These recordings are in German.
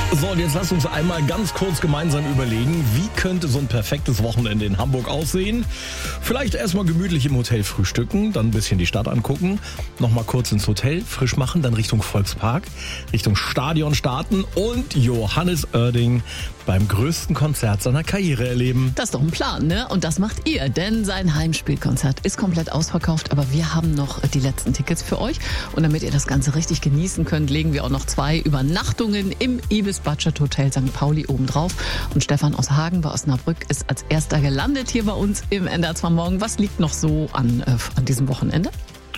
So, und jetzt lasst uns einmal ganz kurz gemeinsam überlegen, wie könnte so ein perfektes Wochenende in Hamburg aussehen? Vielleicht erstmal gemütlich im Hotel frühstücken, dann ein bisschen die Stadt angucken, nochmal kurz ins Hotel frisch machen, dann Richtung Volkspark, Richtung Stadion starten und Johannes Oerding beim größten Konzert seiner Karriere erleben. Das ist doch ein Plan, ne? Und das macht ihr, denn sein Heimspielkonzert ist komplett ausverkauft, aber wir haben noch die letzten Tickets für euch. Und damit ihr das Ganze richtig genießen könnt, legen wir auch noch 2 Übernachtungen im Ibis Budget Hotel St. Pauli obendrauf. Und Stefan aus Hagen bei Osnabrück ist als erster gelandet hier bei uns im NDR2 Morgen. Was liegt noch so an diesem Wochenende?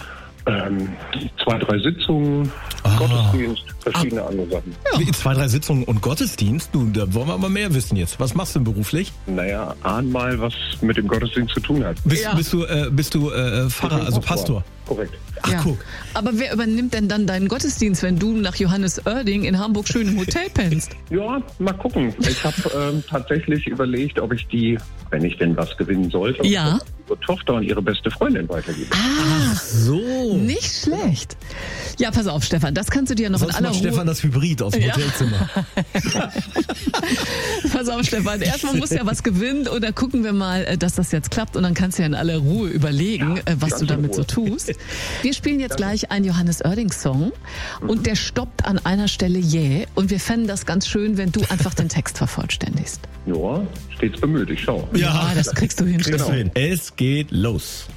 2, 3 Sitzungen, Gottesdienst, verschiedene andere Sachen. Ja. 2, 3 Sitzungen und Gottesdienst? Nun, da wollen wir aber mehr wissen jetzt. Was machst du denn beruflich? Naja, ahn mal, was mit dem Gottesdienst zu tun hat. Bist du Pfarrer, also Pastor? Korrekt. Ach, Ja. guck. Aber wer übernimmt denn dann deinen Gottesdienst, wenn du nach Johannes Oerding in Hamburg schön im Hotel pennst? Ja, mal gucken. Ich habe tatsächlich überlegt, ob ich die, wenn ich denn was gewinnen sollte, Ja. ihre Tochter und ihre beste Freundin weitergebe. So. Nicht schlecht. Ja, pass auf, Stefan, das kannst du dir noch Sonst in aller macht Ruhe... Stefan das Hybrid aus dem Ja. Hotelzimmer. Pass auf, Stefan, erstmal muss ja was gewinnen und dann gucken wir mal, dass das jetzt klappt und dann kannst du ja in aller Ruhe überlegen, was ganz du in damit so Ruhe. tust. Wir spielen jetzt gleich einen Johannes Oerding-Song und der stoppt an einer Stelle jäh und wir fänden das ganz schön, wenn du einfach den Text vervollständigst. Ja, stets bemüht, ich schau. Ja, das kriegst du hin. Kriegst du hin. Es geht los.